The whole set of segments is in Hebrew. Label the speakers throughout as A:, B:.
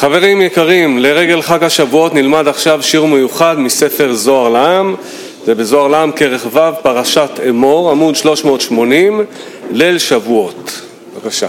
A: חברים יקרים, לרגל חג השבועות נלמד עכשיו שיר מיוחד מספר זוהר לעם. זה בזוהר לעם כרך ו' פרשת אמור, עמוד 380, ליל שבועות. בבקשה.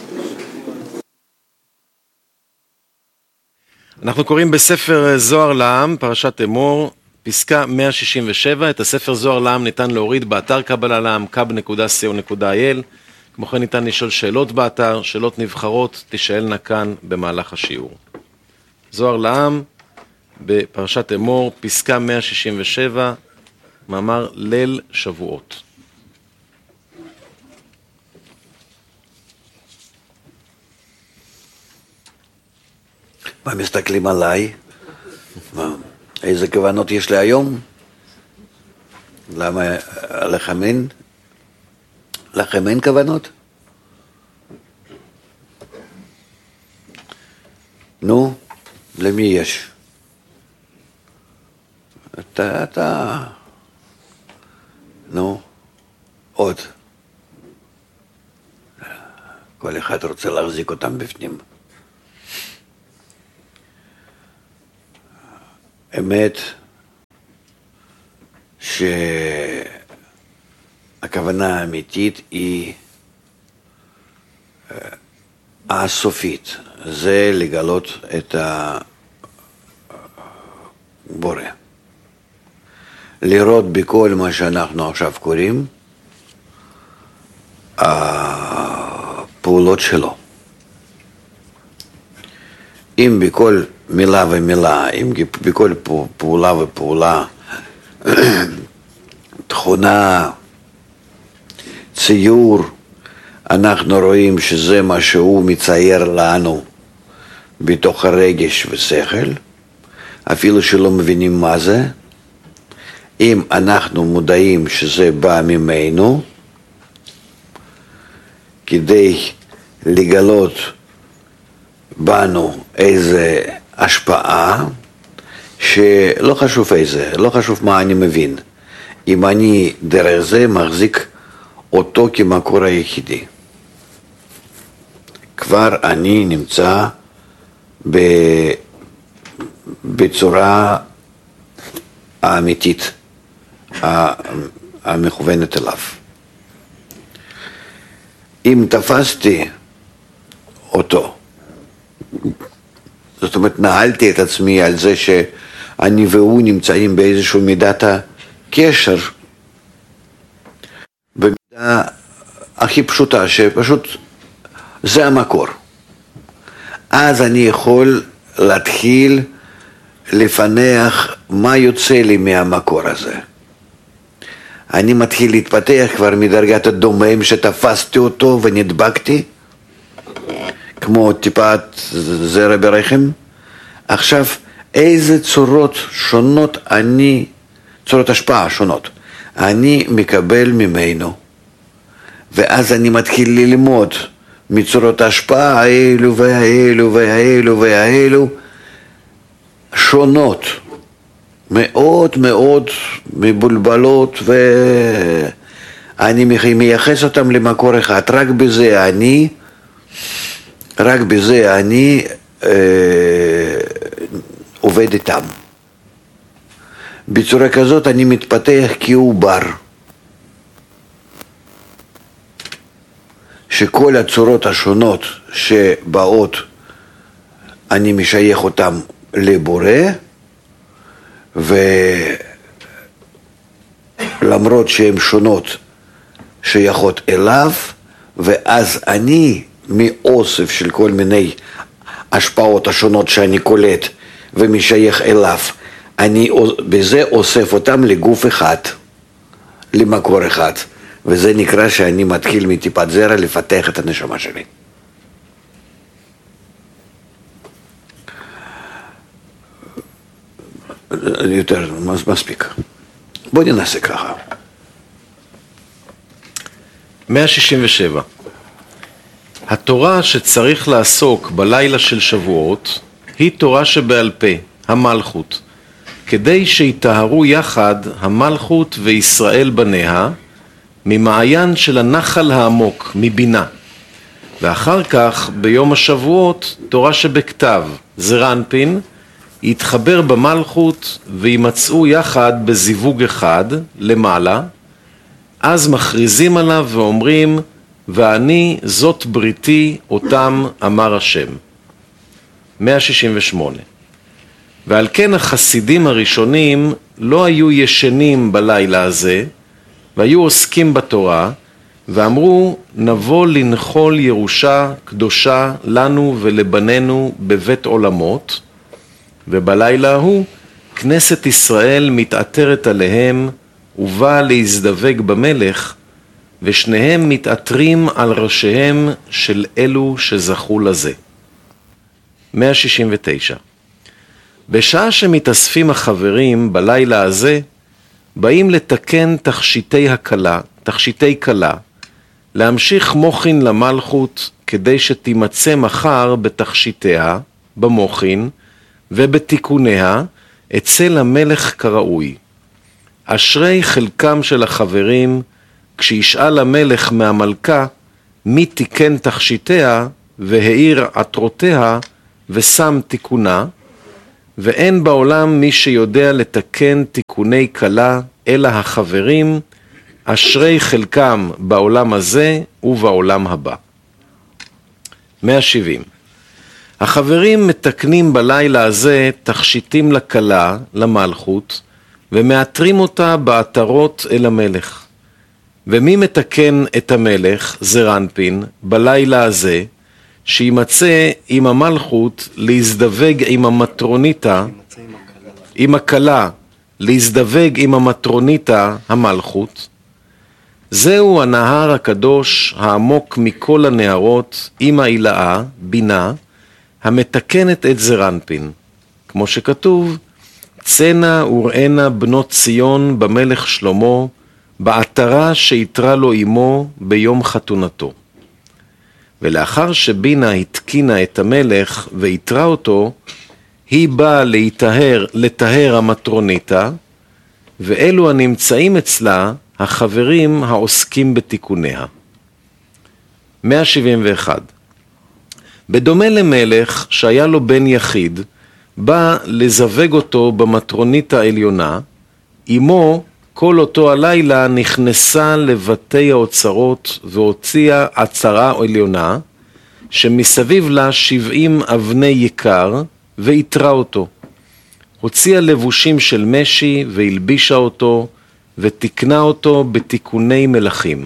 B: אנחנו קוראים בספר זוהר לעם, פרשת אמור, פסקה 167. את הספר זוהר לעם ניתן להוריד באתר קבלה לעם, kab.co.il. כמו כן ניתן לשאול שאלות באתר, שאלות נבחרות תשאלנה כאן במהלך השיעור. זוהר לעם, בפרשת אמור, פסקה 167, מאמר ליל שבועות.
C: מה מסתכלים עליי? איזה כוונות יש לי היום? למה לכם אין? לכם אין כוונות? נו, למי יש? אתה... נו, עוד. כל אחד רוצה להחזיק אותם בפנים. אמת שהכוונה האמיתית היא הסופית, זה לגלות את הבורא. לראות בכל מה שאנחנו עכשיו קוראים, הפעולות שלו. אם בכל מילה ומילה, אם בכל פעולה ופעולה, תכונה, ציור, אנחנו רואים שזה מה שהוא מצייר לנו בתוך הרגש ושכל, אפילו שלא מבינים מה זה. אם אנחנו מודעים שזה בא ממנו, כדי לגלות בנו איזה השפעה, שלא חשוב איזה, לא חשוב מה אני מבין. אם אני דרך זה מחזיק אותו כמקור היחידי, כבר אני נמצא בצורה האמיתית, המכוונת אליו. אם תפסתי אותו, זאת אומרת, נהלתי את עצמי על זה שאני והוא נמצאים באיזשהו מידת הקשר, במידה הכי פשוטה, שפשוט זה המקור. אז אני יכול להתחיל לפענח מה יוצא לי מהמקור הזה. אני מתחיל להתפתח כבר מדרגת הדומם שתפסתי אותו ונדבקתי, כמו טיפת זרע ברחם. עכשיו, איזה צורות שונות צורות השפעה שונות, אני מקבל ממנו. ואז אני מתחיל ללמוד מצורות ההשפעה האלו והאלו והאלו והאלו, שונות, מאוד מאוד מבולבלות, ואני מייחס אותם למקור אחד. רק בזה אני עובד איתם. בצורה כזאת אני מתפתח כעובר, שכל הצורות השונות שבאות אני משייך אותם לבורא, ולמרות שהן שונות שייכות אליו, ואז אני מאוסף של כל מיני השפעות השונות שאני קולט ומשייך אליו, אני בזה אוסף אותם לגוף אחד, למקור אחד, וזה נקרא שאני מתחיל מטיפת זרע לפתח את הנשמה שלי. יותר מספיק. בוא ננסה ככה.
B: 167. התורה שצריך לעסוק בלילה של שבועות היא תורה שבעל פה, המלכות, כדי שיטהרו יחד המלכות וישראל בניה ממעיין של הנחל העמוק, מבינה. ואחר כך ביום השבועות תורה שבכתב, זרנפין, יתחבר במלכות וימצאו יחד בזיווג אחד למעלה, אז מכריזים עליו ואומרים, ואני זאת בריתי אותם אמר השם. 168. ועל כן החסידים הראשונים לא היו ישנים בלילה הזה, והיו עוסקים בתורה, ואמרו, נבוא לנחול ירושה קדושה לנו ולבנינו בבית עולמות, ובלילה ההוא כנסת ישראל מתעטרת עליהם, ובאה להזדווג במלך, ושניהם מתעטרים על ראשיהם של אלו שזכו לזה. 169. בשעה שמתאספים החברים בלילה הזה, באים לתקן תכשיטי כלה, להמשיך מוכין למלכות כדי שתימצא מחר בתכשיטיה, במוכין ובתיקוניה אצל המלך כראוי. אשרי חלקם של החברים כשישאל המלך מהמלכה מי תיקן תכשיטיה והאיר עטרותיה ושם תיקונה, ואין בעולם מי שיודע לתקן תיקוני כלה אלא החברים, אשרי חלקם בעולם הזה ובעולם הבא. 170. החברים מתקנים בלילה הזה תכשיטים לכלה, למלכות, ומאתרים אותה בעטרות אל המלך. ומי מתקן את המלך, זרנפין, בלילה הזה, שימצא עם המלכות להזדווג עם המטרוניתה, עם הכלה, להזדווג עם המטרוניתה, המלכות. זהו הנהר הקדוש העמוק מכל הנהרות, עם העילאה, בינה, המתקנת את זרנפין. כמו שכתוב, צנע וראינה בנות ציון במלך שלמה, בעטרה שיתרה לו אמו ביום חתונתו. ולאחר שבינה התקינה את המלך ויתרה אותו, היא באה לטהר המטרוניתה, ואלו הנמצאים אצלה החברים העוסקים בתיקוניה. 171. בדומה למלך שהיה לו בן יחיד, בא לזווג אותו במטרונית העליונה, אמו כל אותו הלילה נכנסה לבתי האוצרות והוציאה עצרה עליונה, שמסביב לה 70 אבני יקר, והתרה אותו. הוציאה לבושים של משי והלבישה אותו, ותקנה אותו בתיקוני מלכים.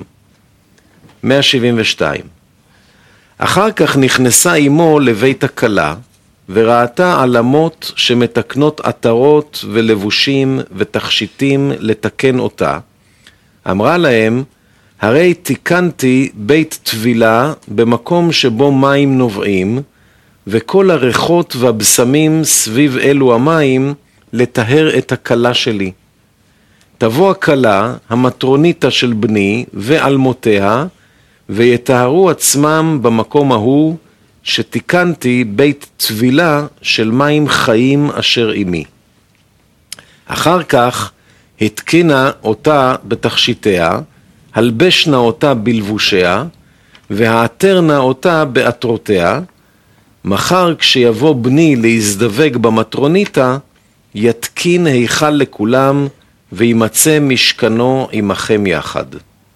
B: 172. אחר כך נכנסה אמו לבית הכלה, וראתה עלמות שמתקנות עטרות ולבושים ותכשיטים לתקן אותה. אמרה להם, הרי תיקנתי בית טבילה במקום שבו מים נובעים, וכל הריחות והבשמים סביב אלו המים לטהר את הכלה שלי. תבוא הכלה, המטרוניתה של בני ועלמותיה, ויטהרו עצמם במקום ההוא, שתיקנתי בית טבילה של מים חיים אשר עמי. אחר כך התקינה אותה בתכשיטיה, הלבשנה אותה בלבושיה, והעטרנה אותה בעטרותיה. מחר כשיבוא בני להזדווג במטרוניתה, יתקין היכל לכולם, וימצא משכנו עמכם יחד.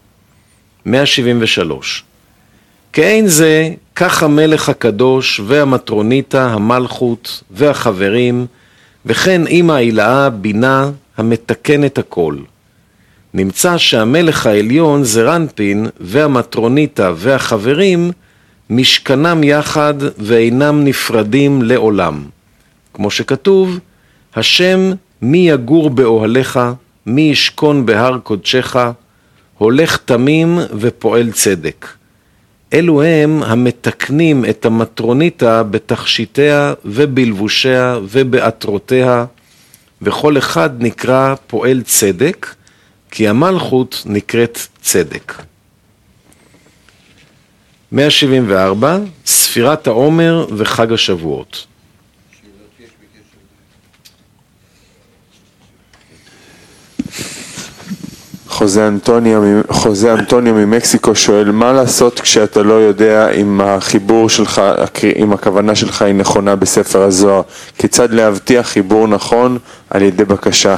B: 173. כאין זה, כך המלך הקדוש והמטרוניתה, המלכות והחברים, וכן עם העילאה בינה המתקנת הכל. נמצא שהמלך העליון זרנפין והמטרוניתה והחברים משכנם יחד ואינם נפרדים לעולם. כמו שכתוב, השם מי יגור באוהליך, מי ישכון בהר קודשך, הולך תמים ופועל צדק. אלו הם המתקנים את המטרוניתה בתכשיטיה ובלבושיה ובעטרותיה, וכל אחד נקרא פועל צדק, כי המלכות נקראת צדק. 174. ספירת העומר וחג השבועות.
D: חוזה אנטוניו ממקסיקו שואל, מה לעשות כשאתה לא יודע אם החיבור שלך, אם הכוונה שלך היא נכונה בספר הזוהר? כיצד להבטיח חיבור נכון על ידי בקשה?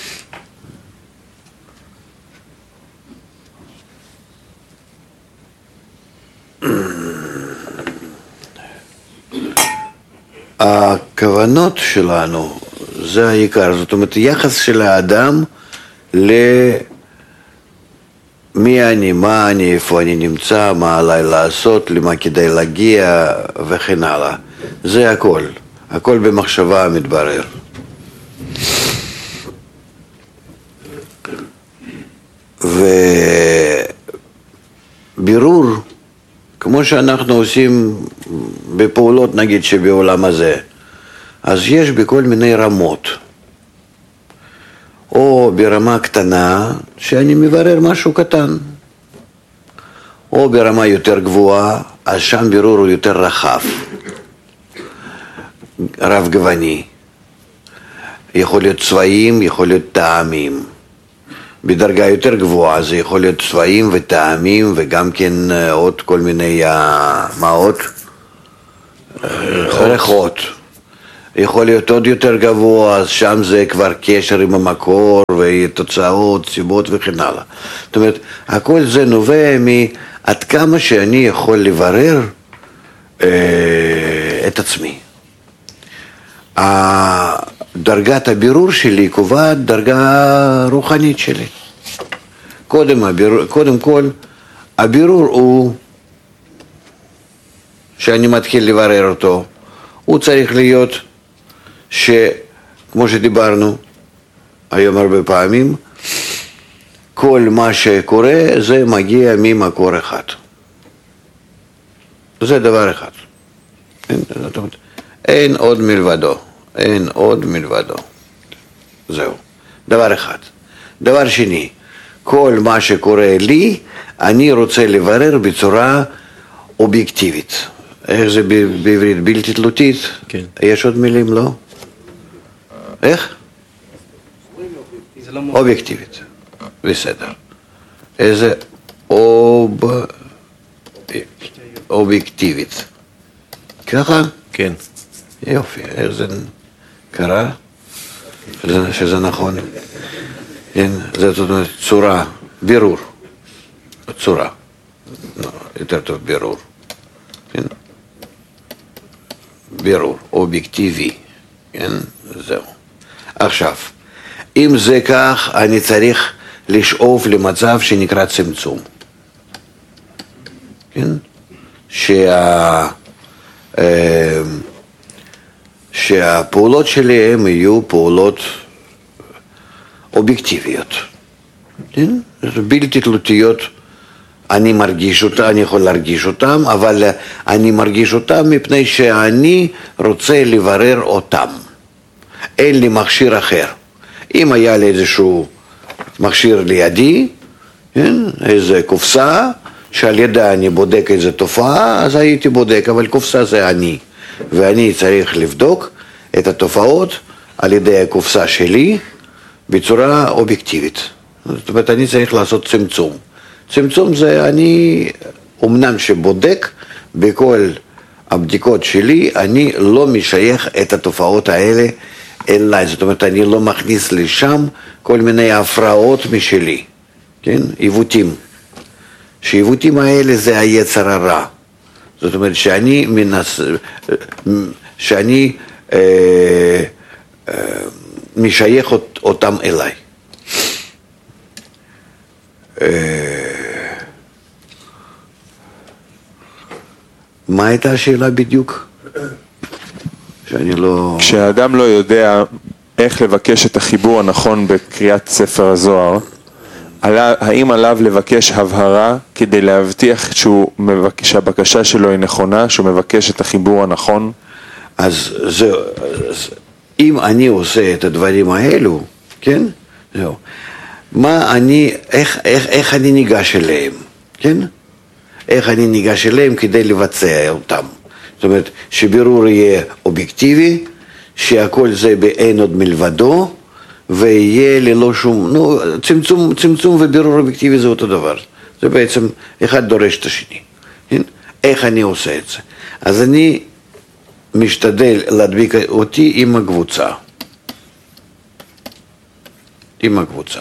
C: הכוונות שלנו זה העיקר, זאת אומרת יחס של האדם מי אני, מה אני, איפה אני נמצא, מה עליי לעשות, למה כדאי להגיע וכן הלאה. זה הכל, הכל במחשבה מתברר. ובירור, כמו שאנחנו עושים בפעולות נגיד שבעולם הזה, אז יש בכל מיני רמות. או ברמה קטנה, שאני מברר משהו קטן. או ברמה יותר גבוהה, אז שם בירור הוא יותר רחב. רב גווני. יכול להיות צבעים, יכול להיות טעמים. בדרגה יותר גבוהה זה יכול להיות צבעים וטעמים וגם כן עוד כל מיני, מה עוד? ריחות. יכול להיות עוד יותר גבוה, אז שם זה כבר קשר עם המקור ותוצאות, סיבות וכן הלאה. זאת אומרת, הכל זה נובע מעד כמה שאני יכול לברר את עצמי. דרגת הבירור שלי קובעת דרגה רוחנית שלי. קודם כל, הבירור הוא, שאני מתחיל לברר אותו, הוא צריך להיות שכמו שדיברנו היום הרבה פעמים, כל מה שקורה זה מגיע ממקור אחד. זה דבר אחד. אין עוד מלבדו. אין עוד מלבדו. זהו. דבר אחד. דבר שני, כל מה שקורה לי, אני רוצה לברר בצורה אובייקטיבית. איך זה בעברית? בלתי תלותית?
B: כן.
C: יש עוד מילים, לא? איך? אובייקטיבית. בסדר. איזה אובייקטיבית. ככה?
B: כן.
C: יופי, איך זה קרה? שזה נכון. זה זאת אומרת צורה, בירור. צורה. יותר טוב בירור. בירור, אובייקטיבי. זהו. עכשיו, אם זה כך, אני צריך לשאוף למצב שנקרא צמצום. כן? שהפעולות שלי הם יהיו פעולות אובייקטיביות. כן? בלתי תלותיות. אני מרגיש אותה, אני יכול להרגיש אותם, אבל אני מרגיש אותם מפני שאני רוצה לברר אותם. אין לי מכשיר אחר. אם היה לי איזשהו מכשיר לידי, כן? איזה קופסה, שעל ידה אני בודק איזו תופעה, אז הייתי בודק, אבל קופסה זה אני. ואני צריך לבדוק את התופעות על ידי הקופסה שלי בצורה אובייקטיבית. זאת אומרת, אני צריך לעשות צמצום. צמצום זה אני, אמנם שבודק בכל הבדיקות שלי, אני לא משייך את התופעות האלה אליי. זאת אומרת, אני לא מכניס לשם כל מיני הפרעות משלי, כן? עיוותים. שעיוותים האלה זה היצר הרע. זאת אומרת, שאני משייך אותם אליי. מה הייתה השאלה בדיוק? שאני לא...
D: כשהאדם לא יודע איך לבקש את החיבור הנכון בקריאת ספר הזוהר, האם עליו לבקש הבהרה כדי להבטיח שהבקשה שלו היא נכונה, שהוא מבקש את החיבור הנכון?
C: אז זהו, אם אני עושה את הדברים האלו, כן? זהו. איך אני ניגש אליהם, כן? איך אני ניגש אליהם כדי לבצע אותם. זאת אומרת, שבירור יהיה אובייקטיבי, שהכל זה באין עוד מלבדו, ויהיה ללא שום, צמצום ובירור אובייקטיבי זה אותו דבר. זה בעצם אחד דורש את השני. כן? איך אני עושה את זה? אז אני משתדל להדביק אותי עם הקבוצה. עם הקבוצה.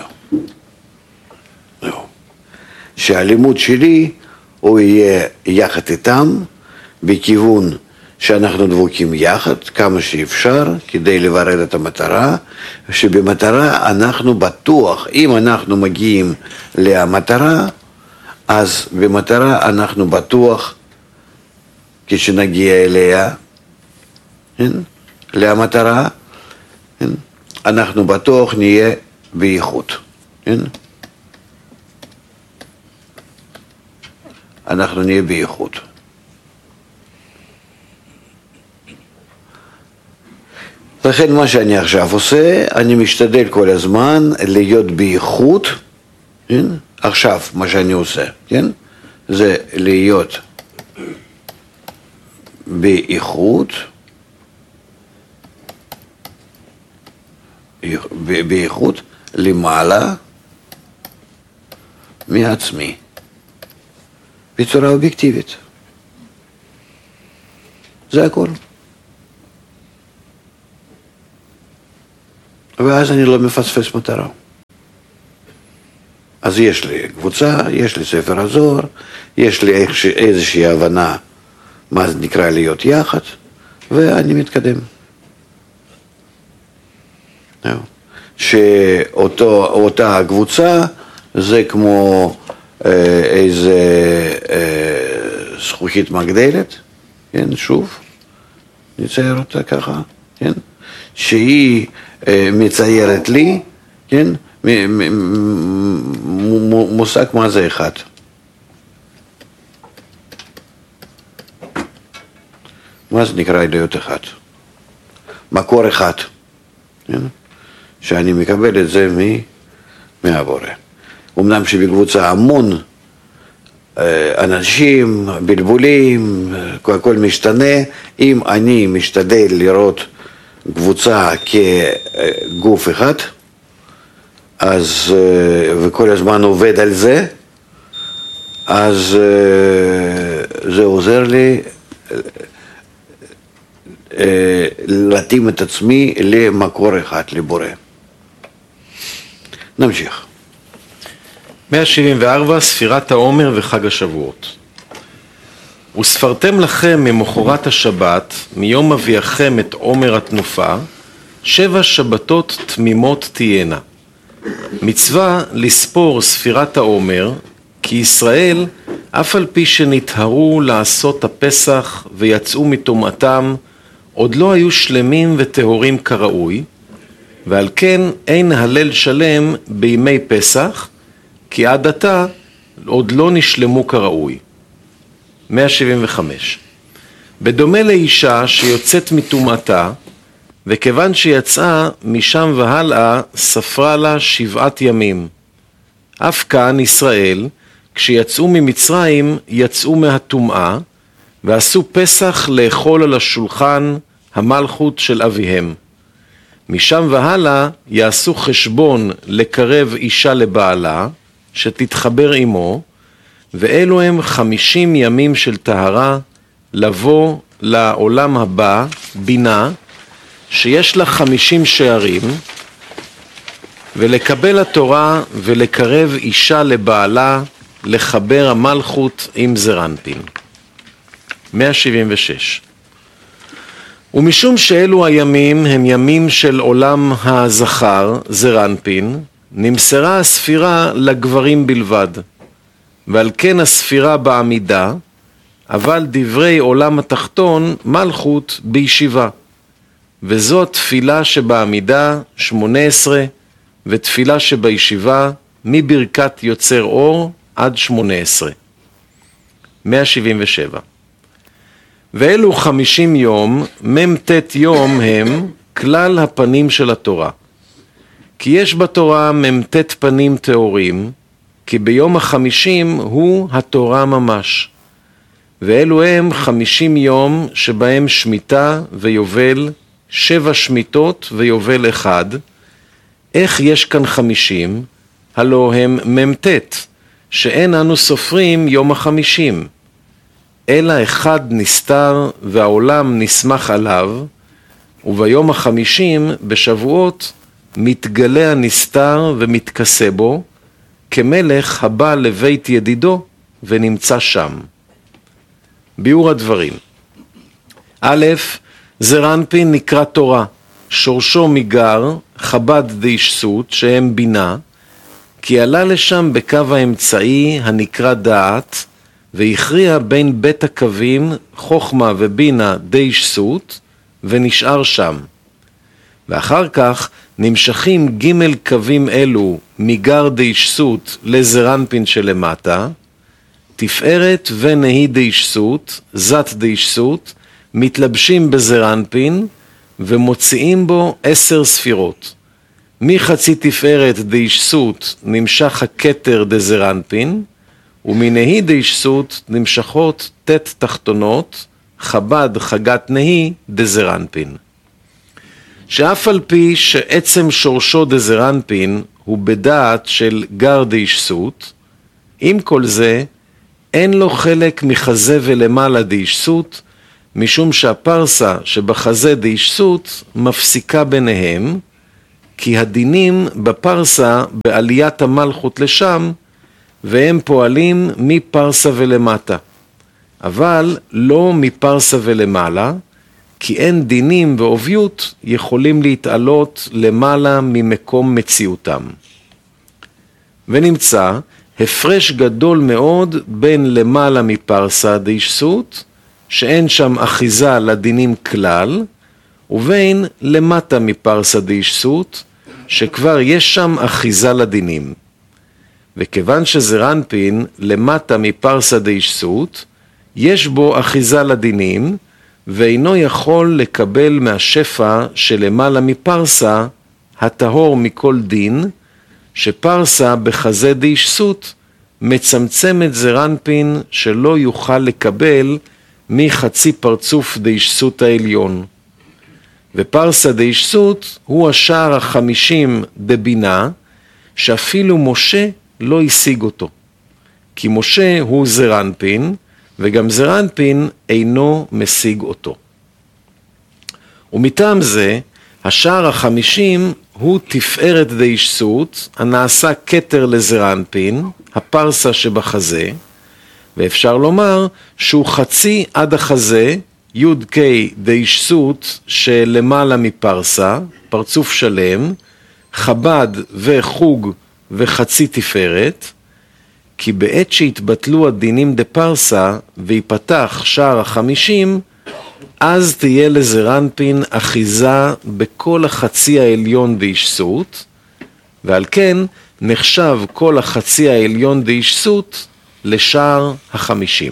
C: שהלימוד שלי הוא יהיה יחד איתם, בכיוון שאנחנו דבוקים יחד, כמה שאפשר, כדי לברר את המטרה, שבמטרה אנחנו בטוח, אם אנחנו מגיעים למטרה, אז במטרה אנחנו בטוח, כשנגיע אליה, למטרה, אנחנו בטוח נהיה באיכות. אנחנו נהיה באיכות. לכן מה שאני עכשיו עושה, אני משתדל כל הזמן להיות באיכות, כן? עכשיו מה שאני עושה, כן? זה להיות באיכות, באיכות למעלה מעצמי, בצורה אובייקטיבית. זה הכל. ואז אני לא מפספס מטרה. אז יש לי קבוצה, יש לי ספר הזוהר, יש לי איזושהי הבנה מה זה נקרא להיות יחד, ואני מתקדם. שאותה הקבוצה זה כמו איזה זכוכית מגדלת, כן, שוב, נצייר אותה ככה, כן, שהיא מציירת לי, כן, מושג מה זה אחד. מה זה נקרא להיות אחד? מקור אחד, כן? שאני מקבל את זה מהבורא. אמנם שבקבוצה המון אנשים, בלבולים, הכל משתנה, אם אני משתדל לראות קבוצה כגוף אחד, אז, וכל הזמן עובד על זה, אז זה עוזר לי להתאים את עצמי למקור אחד, לבורא. נמשיך.
B: 174, ספירת העומר וחג השבועות. וספרתם לכם ממחרת השבת, מיום אביאכם את עומר התנופה, 7 שבתות תמימות תהיינה. מצווה לספור ספירת העומר, כי ישראל, אף על פי שנטהרו לעשות הפסח ויצאו מטומאתם, עוד לא היו שלמים וטהורים כראוי, ועל כן אין הלל שלם בימי פסח, כי עד עתה עוד לא נשלמו כראוי. 175. בדומה לאישה שיוצאת מטומאתה, וכיוון שיצאה משם והלאה, ספרה לה 7 ימים. אף כאן ישראל, כשיצאו ממצרים, יצאו מהטומאה, ועשו פסח לאכול על השולחן המלכות של אביהם. משם והלאה יעשו חשבון לקרב אישה לבעלה, שתתחבר עמו, ואלו הם 50 ימים של טהרה, לבוא לעולם הבא, בינה, שיש לה 50 שערים, ולקבל התורה ולקרב אישה לבעלה, לחבר המלכות עם זרנפין. 176. ומשום שאלו הימים הם ימים של עולם הזכר, זרנפין, נמסרה הספירה לגברים בלבד, ועל כן הספירה בעמידה, אבל דברי עולם התחתון מלכות בישיבה. וזו התפילה שבעמידה 18, ותפילה שבישיבה מברכת יוצר אור עד 18. 177. ואלו 50 יום, ממתת יום הם כלל הפנים של התורה. כי יש בתורה ממתת פנים טהורים, כי ביום 50 הוא התורה ממש. ואלו הם 50 יום שבהם שמיטה ויובל, 7 שמיטות ויובל אחד, איך יש כאן 50? הלא הם ממתת, שאין אנו סופרים יום ה50, אלא אחד נסתר והעולם נסמך עליו, וביום ה50 בשבועות מתגלה הנסתר ומתכסה בו, כמלך הבא לבית ידידו ונמצא שם. ביאור הדברים. א', זעיר אנפין נקרא תורה, שורשו מגר, חב"ד דאישסות, שהם בינה, כי עלה לשם בקו האמצעי הנקרא דעת, והכריע בין בית הקווים חוכמה ובינה דאישסות, ונשאר שם. ואחר כך נמשכים ג' קווים אלו מגר דאישסות לזעיר אנפין שלמטה, תפארת ונהי דאישסות, זת דאישסות, מתלבשים בזעיר אנפין ומוציאים בו 10 ספירות. מחצי תפארת דאישסות נמשך הכתר דזעיר אנפין, ומנהי דאישסות נמשכות תת תחתונות, חב"ד חגת נהי דזעיר אנפין. שאף על פי שעצם שורשו דזעיר אנפין הוא בדעת של גר דאישסות, עם כל זה אין לו חלק מחזה ולמעלה דאישסות, משום שהפרסה שבחזה דאישסות מפסיקה ביניהם, כי הדינים בפרסה בעליית המלכות לשם, והם פועלים מפרסה ולמטה, אבל לא מפרסה ולמעלה, כי אין דינים ועוביות יכולים להתעלות למעלה ממקום מציאותם. ונמצא הפרש גדול מאוד בין למעלה מפרסה דאישסות, שאין שם אחיזה לדינים כלל, ובין למטה מפרסה דאישסות, שכבר יש שם אחיזה לדינים. וכיוון שזעיר אנפין למטה מפרסה דאישסות, יש בו אחיזה לדינים, ואינו יכול לקבל מהשפע שלמעלה מפרסה, הטהור מכל דין, שפרסה בחזה דאישסות מצמצמת זעיר אנפין שלא יוכל לקבל מחצי פרצוף דאישסות העליון. ופרסה דאישסות הוא השער ה50 דבינה, שאפילו משה לא השיג אותו. כי משה הוא זעיר אנפין, וגם זעיר אנפין אינו משיג אותו. ומטעם זה, השער ה50 הוא תפארת דאישסות, הנעשה כתר לזעיר אנפין, הפרסה שבחזה, ואפשר לומר שהוא חצי עד החזה, יוד קי דאישסות שלמעלה מפרסה, פרצוף שלם, חב"ד וחוג וחצי תפארת, כי בעת שהתבטלו הדינים דפרסה ויפתח שער ה50, אז תהיה לזעיר אנפין אחיזה בכל החצי העליון דאישסות, ועל כן נחשב כל החצי העליון דאישסות לשער ה50.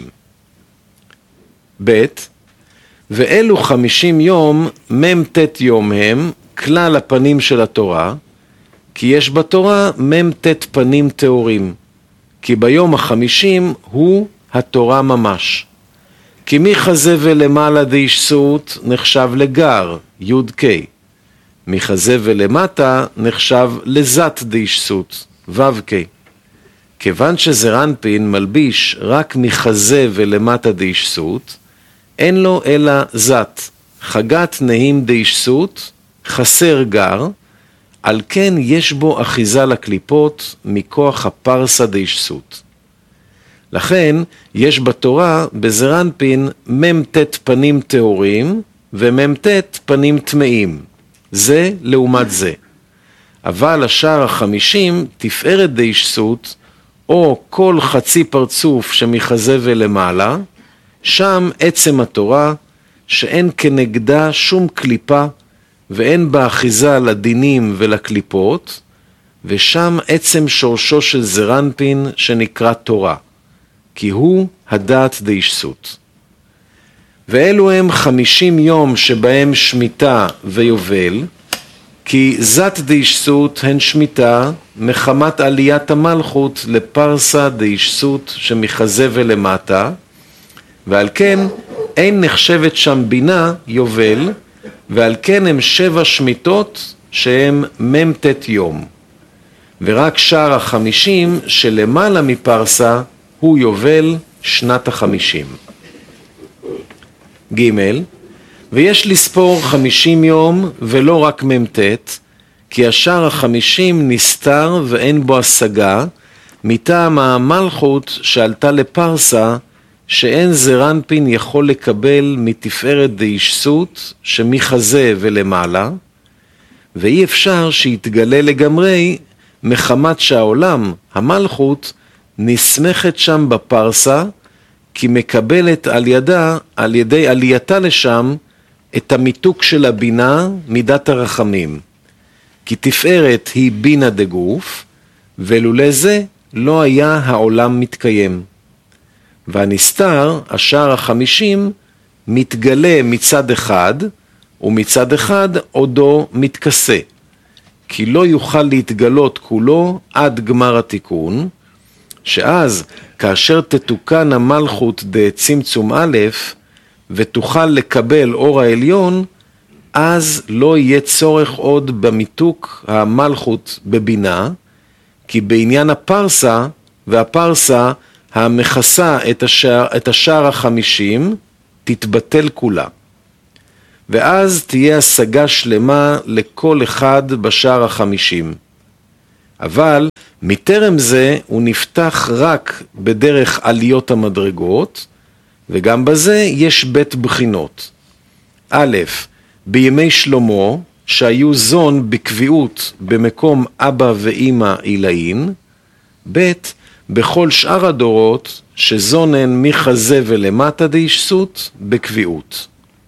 B: ב' ואלו 50 יום ממתת יום הם כלל הפנים של התורה, כי יש בתורה ממתת פנים תאורים, כי ביום ה50 הוא התורה ממש. כי מחזה ולמעלה דאישסות נחשב לגר, יוד קי. מחזה ולמטה נחשב לזת דאישסות, וו קי. כיוון שזעיר אנפין מלביש רק מחזה ולמטה דאישסות, אין לו אלא זת, חגת נהים דאישסות, חסר גר, על כן יש בו אחיזה לקליפות מכוח הפרסה דאישסות. לכן יש בתורה בזעיר אנפין ממתת פנים טהורים וממתת פנים טמאים, זה לעומת זה. אבל השער ה50 תפארת דאישסות, או כל חצי פרצוף שמחזה ולמעלה, שם עצם התורה שאין כנגדה שום קליפה, ואין בה אחיזה לדינים ולקליפות, ושם עצם שורשו של זעיר אנפין שנקרא תורה, כי הוא הדעת דאישסות. ואלו הם 50 יום שבהם שמיטה ויובל, כי זת דאישסות הן שמיטה מחמת עליית המלכות לפרסה דאישסות שמחזה ולמטה, ועל כן אין נחשבת שם בינה יובל, ועל כן הם 7 שמיטות שהם ממתת יום, ורק שער 50 שלמעלה מפרסה הוא יובל שנת 50. ג' ויש לספור 50 יום ולא רק ממתת, כי השער 50 נסתר ואין בו השגה, מטעם המלכות שעלתה לפרסה, שאין זרנפין יכול לקבל מתפארת דאישסות שמחזה ולמעלה, ואי אפשר שיתגלה לגמרי מחמת שהעולם, המלכות, נסמכת שם בפרסה, כי מקבלת על ידי עלייתה לשם, את המיתוק של הבינה מידת הרחמים. כי תפארת היא בינה דגוף, ולולא זה לא היה העולם מתקיים. והנסתר, השער 50, מתגלה מצד אחד, ומצד אחד עודו מתכסה. כי לא יוכל להתגלות כולו עד גמר התיקון, שאז כאשר תתוקן המלכות דצמצום א', ותוכל לקבל אור העליון, אז לא יהיה צורך עוד במיתוק המלכות בבינה, כי בעניין הפרסה, והפרסה המכסה את השער 50, תתבטל כולה. ואז תהיה השגה שלמה לכל אחד בשער 50. אבל מטרם זה הוא נפתח רק בדרך עליות המדרגות, וגם בזה יש בית בחינות. א', בימי שלמה, שהיו זון בקביעות במקום אבא ואמא עילאין, ב', בכל שאר הדורות, שזונן מחזה ולמטה דאישסות בקביעות.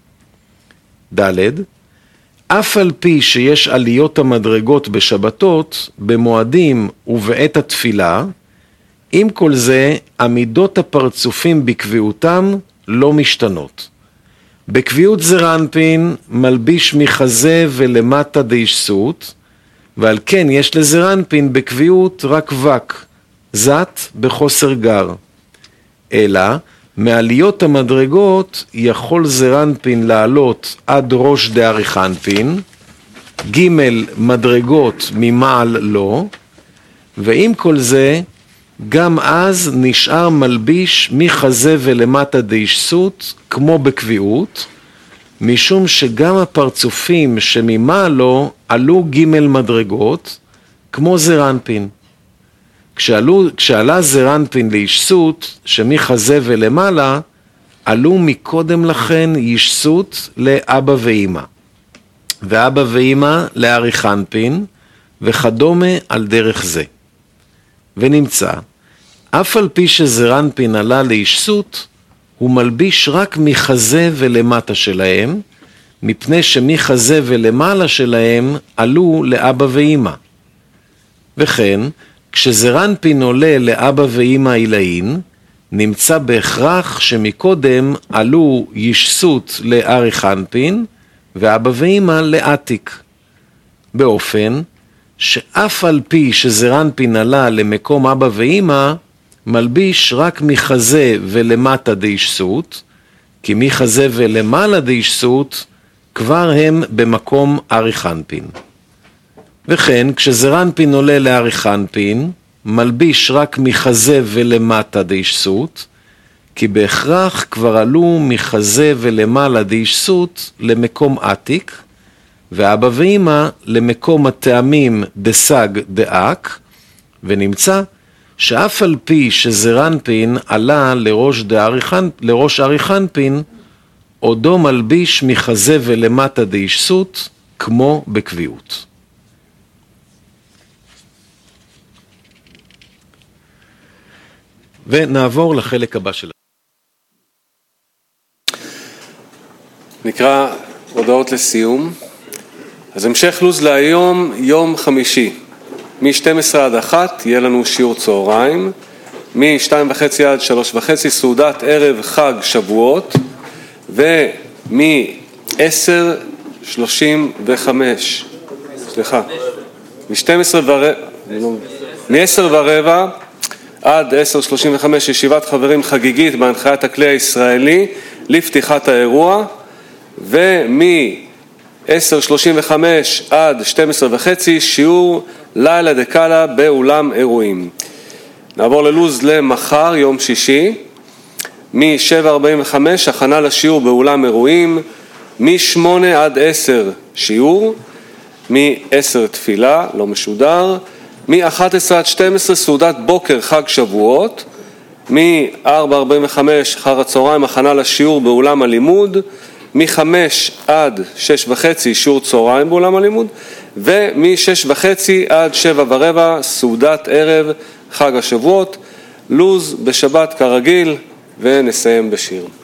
B: ד', אף על פי שיש עליות המדרגות בשבתות, במועדים ובעת התפילה, עם כל זה, עמידות הפרצופים בקביעותם לא משתנות. בקביעות זרנפין מלביש מחזה ולמטה דאישסות, ועל כן יש לזרנפין בקביעות רק וק, זת בחוסר גר. אלא, מעליות המדרגות יכול זרנפין לעלות עד ראש דאריכנפין, ג' מדרגות ממעל לא, ועם כל זה, גם אז נשאר מלביש מחזה ולמטה דאישסות כמו בקביעות, משום שגם הפרצופים שממעל לו עלו ג' מדרגות כמו זרנפין. כשעלה זרנפין לאישסות שמחזה ולמעלה, עלו מקודם לכן אישסות לאבא ואמא, ואבא ואמא לאריכנפין, וכדומה על דרך זה. ונמצא, אף על פי שזרנפין עלה לאישסות, הוא מלביש רק מחזה ולמטה שלהם, מפני שמחזה ולמעלה שלהם עלו לאבא ואמא. וכן, כשזרנפין עולה לאבא ואמא עילאין, נמצא בהכרח שמקודם עלו ישסות לאריכנפין, ואבא ואמא לעתיק. באופן שאף על פי שזרנפין עלה למקום אבא ואמא, מלביש רק מחזה ולמטה דאישסות, כי מחזה ולמעלה דאישסות כבר הם במקום אריכנפין. וכן, כשזרנפין עולה לאריכנפין, מלביש רק מחזה ולמטה דאישסות, כי בהכרח כבר עלו מחזה ולמעלה דאישסות למקום עתיק, ואבא ואמא למקום הטעמים דסג דאק, ונמצא שאף על פי שזרנפין עלה לראש אריכנפין, עודו מלביש מחזה ולמטה דאישסות כמו בקביעות. ונעבור לחלק הבא שלנו.
A: נקרא הודעות לסיום. אז המשך לוז להיום, יום חמישי. מ-12 עד 1 יהיה לנו שיעור צהריים, מ-2:30 עד 3:30 סעודת ערב חג שבועות, ומ-10:35, מ-10:15 עד 10:35 ישיבת חברים חגיגית בהנחיית הכלי הישראלי לפתיחת האירוע, ומ-11 10:35 עד 12:30 שיעור לילה דקאלה באולם אירועים. נעבור ללוז למחר, יום שישי. מ-7:45 הכנה לשיעור באולם אירועים, מ-8 עד 10 שיעור, מ-10 תפילה, לא משודר, מ-11 עד 12 סעודת בוקר חג שבועות, מ-4:45 אחר הצהריים הכנה לשיעור באולם הלימוד, מ-5 עד 6:30 שיעור צהריים באולם הלימוד, ומ-6:30 עד 7:15 סעודת ערב חג השבועות. לוז בשבת כרגיל, ונסיים בשיר.